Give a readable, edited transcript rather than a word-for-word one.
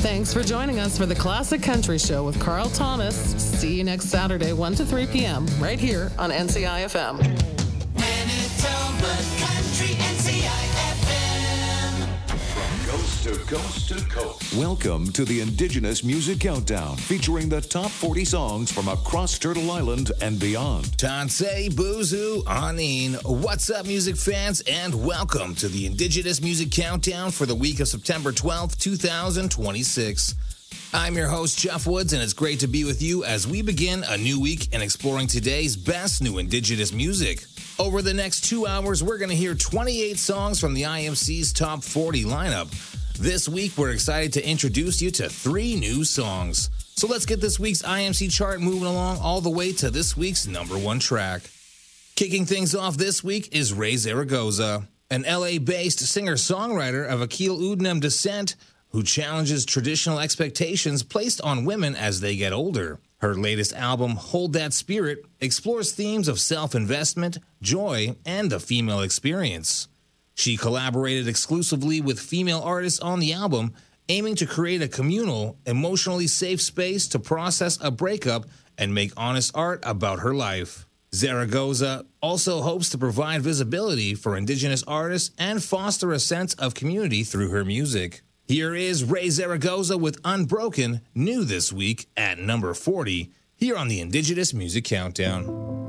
Thanks for joining us for the Classic Country Show with Carl Thomas. See you next Saturday, 1 to 3 p.m., right here on NCI FM. Manitoba Country, NCI FM. From coast to coast to coast. Welcome to the Indigenous Music Countdown, featuring the top 40 songs from across Turtle Island and beyond. Tansei, Buzu, Anin. What's up, music fans, and welcome to the Indigenous Music Countdown for the week of September 12th, 2026. I'm your host, Jeff Woods, and it's great to be with you as we begin a new week in exploring today's best new Indigenous music. Over the next 2 hours, we're going to hear 28 songs from the IMC's Top 40 lineup. This week, we're excited to introduce you to 3 new songs. So let's get this week's IMC chart moving along all the way to this week's number 1 track. Kicking things off this week is Ray Zaragoza, an LA-based singer-songwriter of Akil Udnam descent who challenges traditional expectations placed on women as they get older. Her latest album, Hold That Spirit, explores themes of self-investment, joy, and the female experience. She collaborated exclusively with female artists on the album, aiming to create a communal, emotionally safe space to process a breakup and make honest art about her life. Zaragoza also hopes to provide visibility for Indigenous artists and foster a sense of community through her music. Here is Ray Zaragoza with Unbroken, new this week at number 40, here on the Indigenous Music Countdown.